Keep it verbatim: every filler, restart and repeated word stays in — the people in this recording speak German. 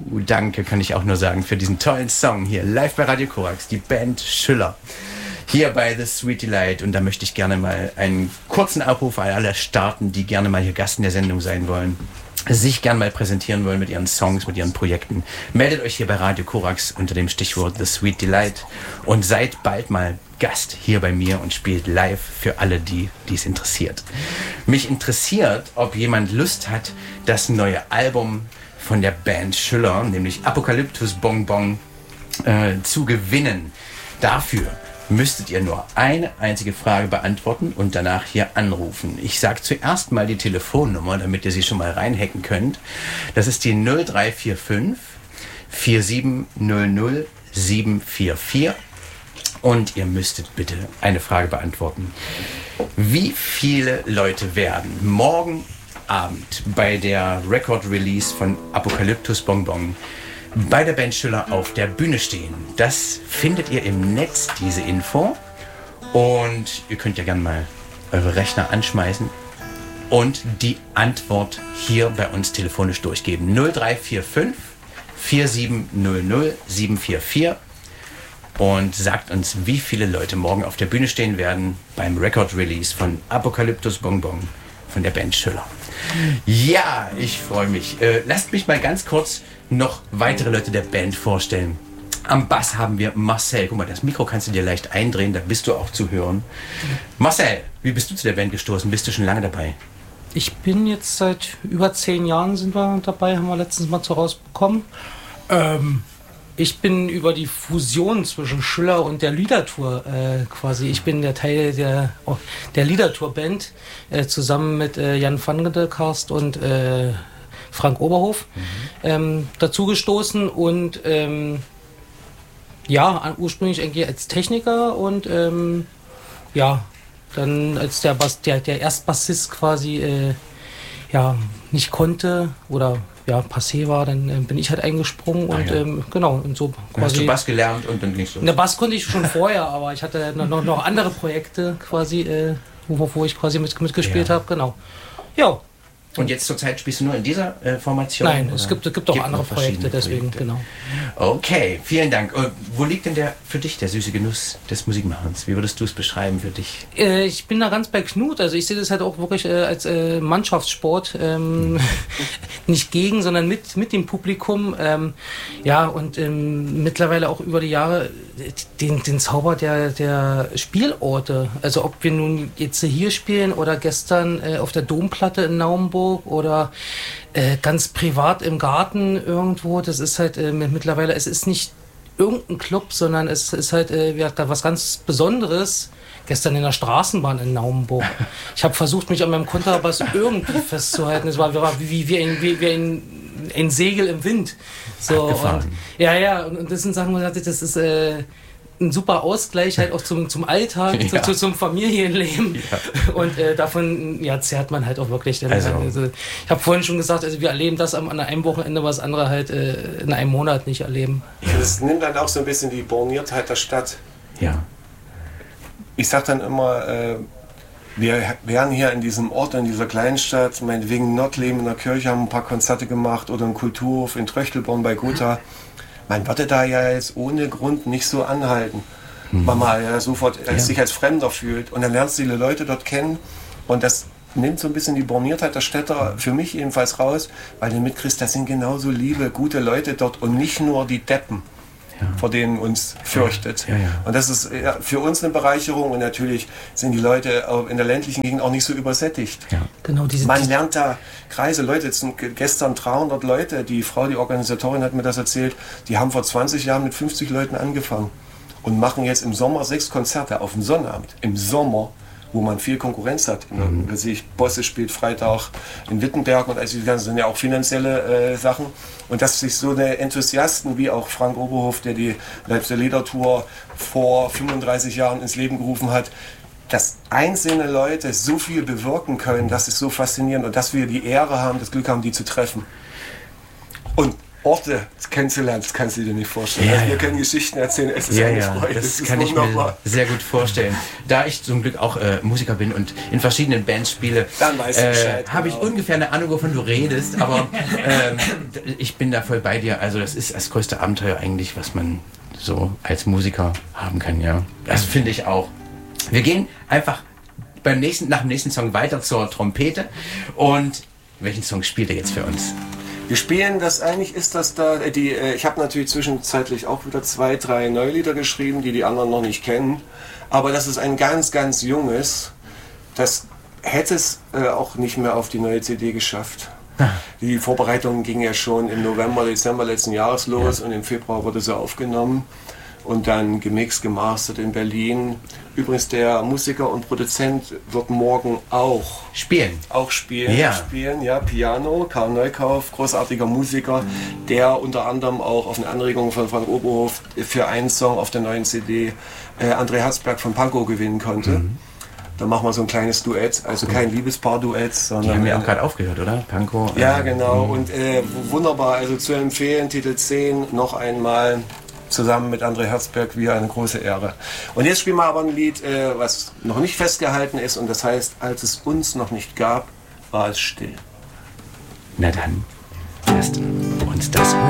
danke, kann ich auch nur sagen, für diesen tollen Song hier. Live bei Radio Korax, die Band Schüller. Hier bei The Sweet Delight. Und da möchte ich gerne mal einen kurzen Aufruf an alle starten, die gerne mal hier Gast in der Sendung sein wollen, sich gerne mal präsentieren wollen mit ihren Songs, mit ihren Projekten. Meldet euch hier bei Radio Korax unter dem Stichwort The Sweet Delight und seid bald mal Gast hier bei mir und spielt live für alle, die es interessiert. Mich interessiert, ob jemand Lust hat, das neue Album von der Band Schüller, nämlich Apokalyptus Bonbon, äh, zu gewinnen. Dafür müsstet ihr nur eine einzige Frage beantworten und danach hier anrufen. Ich sage zuerst mal die Telefonnummer, damit ihr sie schon mal reinhacken könnt. Das ist die null drei vier fünf vier sieben null null sieben vier vier und ihr müsstet bitte eine Frage beantworten. Wie viele Leute werden morgen Abend bei der Record-Release von Apokalyptus Bonbon bei der Band Schüller auf der Bühne stehen? Das findet ihr im Netz, diese Info. Und ihr könnt ja gerne mal eure Rechner anschmeißen und die Antwort hier bei uns telefonisch durchgeben. null drei vier fünf vier sieben null null sieben vier vier und sagt uns, wie viele Leute morgen auf der Bühne stehen werden beim Record-Release von Apokalyptus Bonbon von der Band Schüller. Ja, ich freue mich. Äh, lasst mich mal ganz kurz noch weitere Leute der Band vorstellen. Am Bass haben wir Marcel. Guck mal, das Mikro kannst du dir leicht eindrehen, da bist du auch zu hören. Marcel, wie bist du zu der Band gestoßen? Bist du schon lange dabei? Ich bin jetzt seit über zehn Jahren sind wir dabei, haben wir letztens mal zu rausbekommen. Ähm, ich bin über die Fusion zwischen Schüller und der Liedertour äh, quasi. Ich bin der Teil der, oh, der Liedertour-Band, äh, zusammen mit äh, Jan van Gedelkarst und äh, Frank Oberhof, mhm. ähm, dazugestoßen und ähm, ja, ursprünglich eigentlich als Techniker und ähm, ja, dann als der, Bass, der, der Erstbassist quasi äh, ja, nicht konnte oder ja, passé war, dann äh, bin ich halt eingesprungen und ah, ja. ähm, genau, und so quasi. Hast du Bass gelernt und dann ging's los? Der Bass konnte ich schon vorher, aber ich hatte noch, noch andere Projekte quasi, äh, wo, wo ich quasi mit, mitgespielt ja. habe, genau. Ja. Und jetzt zurzeit spielst du nur in dieser äh, Formation? Nein, oder? es gibt, es gibt auch gibt andere Projekte, deswegen, Projekte. Genau. Okay, vielen Dank. Und wo liegt denn der für dich der süße Genuss des Musikmachens? Wie würdest du es beschreiben für dich? Äh, ich bin da ganz bei Knut. Also ich sehe das halt auch wirklich äh, als äh, Mannschaftssport. Ähm, nicht gegen, sondern mit, mit dem Publikum. Ähm, ja, und ähm, mittlerweile auch über die Jahre den, den Zauber der, der Spielorte. Also ob wir nun jetzt hier spielen oder gestern äh, auf der Domplatte in Naumburg oder äh, ganz privat im Garten irgendwo. Das ist halt äh, mittlerweile, es ist nicht irgendein Club, sondern es ist halt äh, was ganz Besonderes. Gestern in der Straßenbahn in Naumburg. Ich habe versucht, mich an meinem Kontrabass irgendwie festzuhalten. Es war, war wie, wie, ein, wie, wie ein, ein Segel im Wind. So, und, ja, ja, und, und das sind Sachen, wo ich dachte, das ist äh, ein super Ausgleich halt auch zum, zum Alltag, ja. zu, zum Familienleben. Ja. Und äh, davon ja, zehrt man halt auch wirklich. Also. Also, ich habe vorhin schon gesagt, also wir erleben das am, an einem Wochenende, was andere halt äh, in einem Monat nicht erleben. Ja. Das nimmt dann auch so ein bisschen die Borniertheit der Stadt. Ja. Ich sag dann immer, äh, wir wären hier in diesem Ort, in dieser Kleinstadt, meinetwegen in Nordleben in der Kirche, haben ein paar Konzerte gemacht oder im Kulturhof in Tröchtelborn bei Gotha. Man würde da ja jetzt ohne Grund nicht so anhalten, mhm. weil man ja sofort ja. sich als Fremder fühlt. Und dann lernst du die Leute dort kennen und das nimmt so ein bisschen die Borniertheit der Städter für mich jedenfalls raus, weil du mitkriegst, das sind genauso liebe, gute Leute dort und nicht nur die Deppen, ja. vor denen uns fürchtet. Ja, ja. Und das ist ja, für uns eine Bereicherung und natürlich sind die Leute in der ländlichen Gegend auch nicht so übersättigt. Ja. Genau, diese, Man lernt da Kreise, Leute, jetzt sind gestern dreihundert Leute, die Frau, die Organisatorin hat mir das erzählt, die haben vor zwanzig Jahren mit fünfzig Leuten angefangen und machen jetzt im Sommer sechs Konzerte auf dem Sonnabend, im Sommer, wo man viel Konkurrenz hat. Mhm. Da sehe ich, Bosse spielt Freitag in Wittenberg und also die ganzen sind ja auch finanzielle äh, Sachen. Und dass sich so eine Enthusiasten wie auch Frank Oberhof, der die Leipziger Liedertour vor fünfunddreißig Jahren ins Leben gerufen hat, dass einzelne Leute so viel bewirken können, das ist so faszinierend und dass wir die Ehre haben, das Glück haben, die zu treffen. Und Orte kennenzulernen, das kannst du dir nicht vorstellen. Ja, also wir ja. können Geschichten erzählen, es ist Ja, eine ja, Freude. das, ist kann wunderbar. ich mir sehr gut vorstellen. Da ich zum Glück auch äh, Musiker bin und in verschiedenen Bands spiele, Dann weißt du äh, Bescheid, habe ich genau. ungefähr eine Ahnung, wovon du redest, aber ähm, ich bin da voll bei dir. Also das ist das größte Abenteuer eigentlich, was man so als Musiker haben kann, ja. Das finde ich auch. Wir gehen einfach beim nächsten, nach dem nächsten Song weiter zur Trompete. Und welchen Song spielt ihr jetzt für uns? Wir spielen das, eigentlich ist das da, die, äh, ich habe natürlich zwischenzeitlich auch wieder zwei, drei Neulieder geschrieben, die die anderen noch nicht kennen. Aber das ist ein ganz, ganz junges, das hätte es äh, auch nicht mehr auf die neue C D geschafft. Die Vorbereitung ging ja schon im November, Dezember letzten Jahres los, ja. Und im Februar wurde sie aufgenommen und dann gemixt, gemastert in Berlin. Übrigens, der Musiker und Produzent wird morgen auch Spielen. Auch spielen, Ja. spielen, ja, Piano, Karl Neukauf, großartiger Musiker, mhm. der unter anderem auch auf eine Anregung von Frank Oberhof für einen Song auf der neuen C D äh, André Herzberg von Pankow gewinnen konnte. Mhm. Da machen wir so ein kleines Duett, also kein Liebespaar-Duett, sondern... Die haben wir auch gerade aufgehört, oder? Pankow. Ja, äh, genau. mh. Und äh, wunderbar, also zu empfehlen, Titel zehn, noch einmal zusammen mit André Herzberg, wie eine große Ehre. Und jetzt spielen wir aber ein Lied, äh, was noch nicht festgehalten ist, und das heißt, als es uns noch nicht gab, war es still. Na dann, lasst uns das hören.